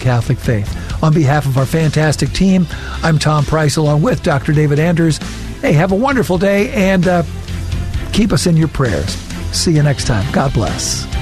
Catholic faith. On behalf of our fantastic team, I'm Tom Price along with Dr. David Anders. Hey, have a wonderful day and keep us in your prayers. See you next time. God bless.